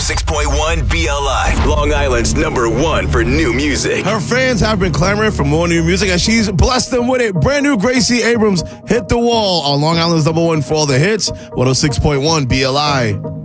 106.1 BLI, Long Island's #1 for new music. Her fans have been clamoring for more new music, and she's blessed them with it. Brand new Gracie Abrams, Hit the Wall, on Long Island's #1 for all the hits, 106.1 BLI.